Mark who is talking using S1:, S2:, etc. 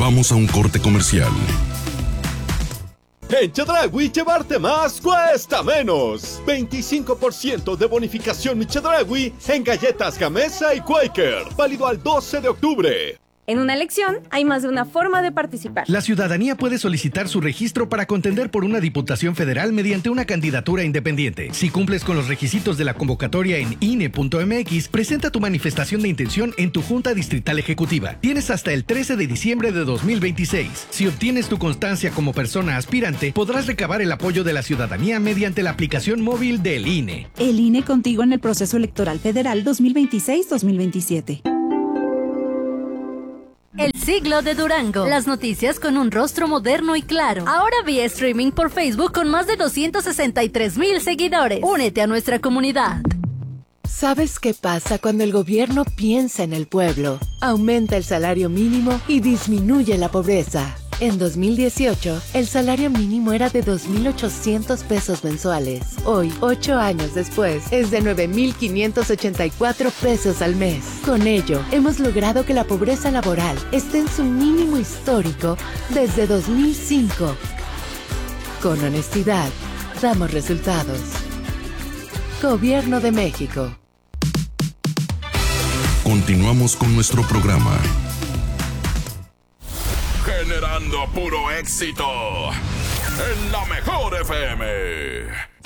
S1: Vamos a un corte comercial.
S2: En Chedraui, llevarte más cuesta menos. 25% de bonificación Mi Chedraui en galletas Gamesa y Quaker. Válido al 12 de octubre.
S3: En una elección hay más de una forma de participar.
S4: La ciudadanía puede solicitar su registro para contender por una diputación federal mediante una candidatura independiente. Si cumples con los requisitos de la convocatoria en INE.mx, presenta tu manifestación de intención en tu Junta Distrital Ejecutiva. Tienes hasta el 13 de diciembre de 2026. Si obtienes tu constancia como persona aspirante, podrás recabar el apoyo de la ciudadanía mediante la aplicación móvil del INE.
S5: El INE contigo en el proceso electoral federal 2026-2027.
S6: El siglo de Durango. Las noticias con un rostro moderno y claro. Ahora vía streaming por Facebook con más de 263,000 seguidores. Únete a nuestra comunidad.
S7: ¿Sabes qué pasa cuando el gobierno piensa en el pueblo? Aumenta el salario mínimo y disminuye la pobreza. En 2018, el salario mínimo era de 2,800 pesos mensuales. Hoy, 8 años después, es de 9,584 pesos al mes. Con ello, hemos logrado que la pobreza laboral esté en su mínimo histórico desde 2005. Con honestidad, damos resultados. Gobierno de México.
S1: Continuamos con nuestro programa.
S8: Generando puro éxito en la mejor FM.